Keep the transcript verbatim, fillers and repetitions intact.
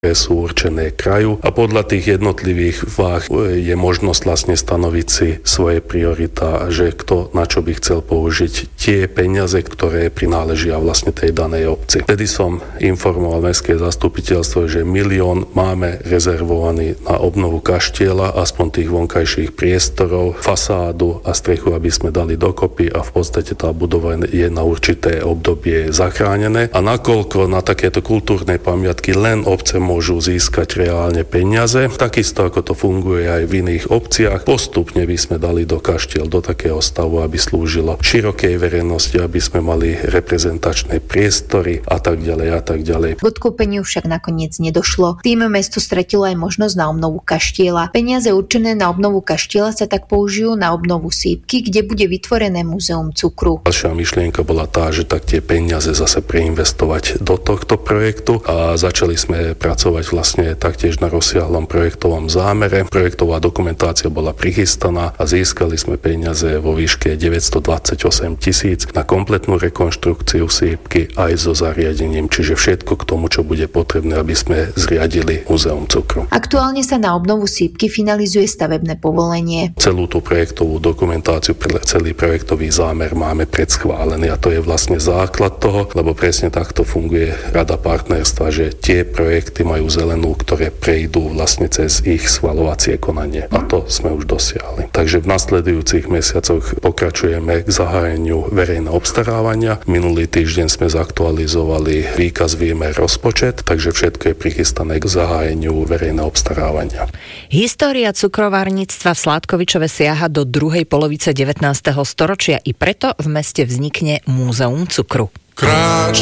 ktoré sú určené kraju a podľa tých jednotlivých váh je možnosť vlastne stanoviť si svoje priorita, že kto na čo by chcel použiť tie peniaze, ktoré prináležia vlastne tej danej obci. Vtedy som informoval mestské zastupiteľstvo, že milión máme rezervovaný na obnovu kaštieľa, aspoň tých vonkajších priestorov, fasádu a strechu, aby sme dali dokopy a v podstate tá budova je na určité obdobie zachránené. A nakoľko na takéto kultúrne pamiatky len obce môžu získať reálne peniaze, takisto ako to funguje aj v iných obciach, postupne by sme dali do kaštiel do takého stavu, aby slúžilo širokej verejnosti, aby sme mali reprezentačné priestory a tak ďalej a tak ďalej. K odkúpeniu však nakoniec nedošlo. Tým mesto stratilo aj možnosť na obnovu kaštieľa. Peniaze určené na obnovu kaštieľa sa tak použijú na obnovu sípky, kde bude vytvorené múzeum cukru. Ďalšia myšlienka bola tá, že tak tie peniaze zase preinvestovať do tohto projektu a začali sme pracovať vlastne taktiež na rozsiahlom projektovom zámere. Projektová dokumentácia bola prichystaná a získali sme peniaze vo výške deväťstodvadsaťosem tisíc na kompletnú rekonštrukciu sípky aj so zariadením, čiže všetko k tomu, čo bude potrebné, aby sme zriadili múzeum cukru. Aktuálne sa na obnovu sípky finalizuje stavebné povolenie. Celú tú projektovú dokumentáciu, celý projektový zámer máme predschválený a to je vlastne základ toho, lebo presne takto funguje Rada partnerstva, že tie projekty majú zelenú, ktoré prejdú vlastne cez ich schvaľovacie konanie. A to sme už dosiahli. Takže v nasledujúcich mesiacoch pokračujeme k zahájeniu verejného obstarávania. Minulý týždeň sme zaktualizovali výkaz výmer rozpočet, takže všetko je prichystané k zahájeniu verejného obstarávania. História cukrovárnictva v Sládkovičove siaha do druhej polovice devätnásteho storočia, i preto v meste vznikne múzeum cukru. Kráč